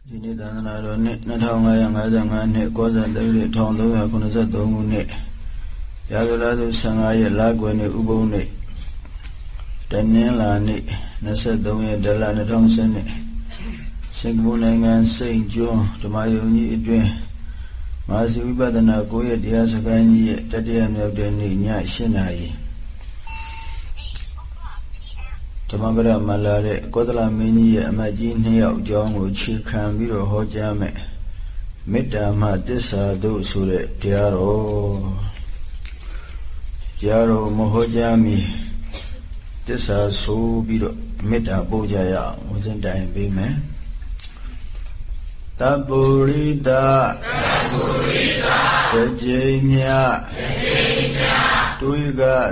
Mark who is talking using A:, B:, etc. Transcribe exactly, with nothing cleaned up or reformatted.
A: ဒီနေ့သာသနာတော်နှစ်နှစ်ထောင်ငါးရာငါးဆယ်ငါးနှစ်ကောဇာတိတစ်ထောင်သုံးရာခုနှစ်ဆယ်သုံးခုနှစ်ရာဇလာသူဆယ်ငါးရက်လကွယ်နေ့ဥပုံနေ့တနင်္လာနေ့နှစ်ဆယ်သုံးရက်ဒလနှစ်ထောင်ဆယ်နှစ်စင်ကာပူနိုင်ငံစိန့်ကျွန်းဓမ္မယုံကြီးအတွင်းမဟာစီဝိပဿနာကိုယ့်ရဲ့တရားစခန်းကြီးရဲ့တတိယမြောက်တဲ့နေ့ည၈နာရီဓမ္မပဒမလာတဲ့ကောသလမင်းကြီးရဲ့အမတ်ကြီးနှစ်ယောက်အကြောင်းကိုခြေခံပြီးတော့ဟောကြားမယ်မေတ္တာမှသစ္စာတို့ဆိုတဲ့တရားတော်တရားတော်မဟောကြားမီသစ္စာဆိုပြီးတော့မေတ္တာပို့ကြရအောင်ဦးဇင်းတိုင်ပေးမယ်တပုရိသတပုရိသတကြိမ်မြတကြိမ်မြတွေးက